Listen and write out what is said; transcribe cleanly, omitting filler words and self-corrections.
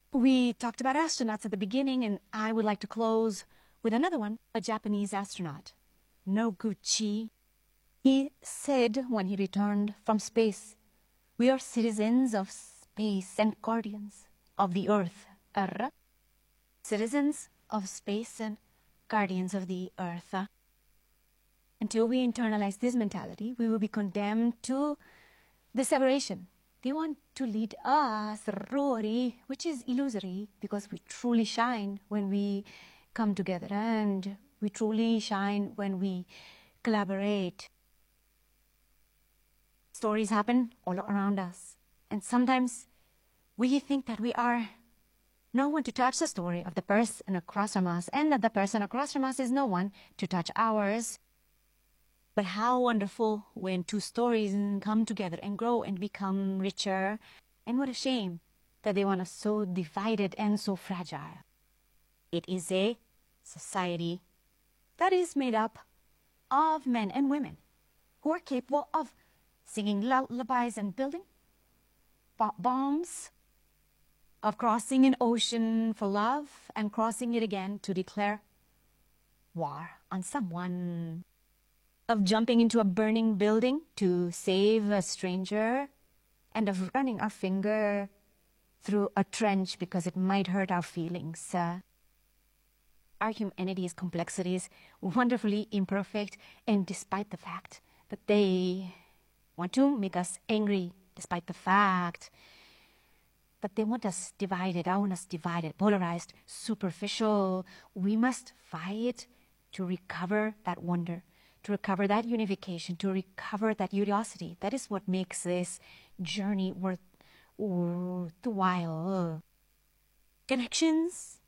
We talked about astronauts at the beginning, and I would like to close with another one, a Japanese astronaut, Noguchi. He said when he returned from space, "We are citizens of space and guardians of the Earth." Citizens of space and guardians of the Earth. Until we internalize this mentality, we will be condemned to the separation. They want to lead us, Rory, which is illusory because we truly shine when we come together and we truly shine when we collaborate. Stories happen all around us, and sometimes we think that we are no one to touch the story of the person across from us, and that the person across from us is no one to touch ours. But how wonderful when two stories come together and grow and become richer. And what a shame that they want us so divided and so fragile. It is a society that is made up of men and women who are capable of singing lullabies and building bombs, of crossing an ocean for love and crossing it again to declare war on someone, of jumping into a burning building to save a stranger, and of running our finger through a trench because it might hurt our feelings. Our humanity's complexities wonderfully imperfect, and despite the fact that they want to make us angry, despite the fact that they want us divided, I want us divided, polarized, superficial, we must fight to recover that wonder, to recover that unification, to recover that curiosity. That is what makes this journey worthwhile. Connections